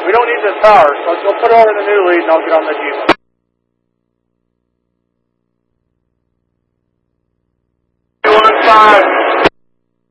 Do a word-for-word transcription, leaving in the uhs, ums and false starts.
We don't need this power, so let's go put her over the new lead and I'll get on the Jeep. One five.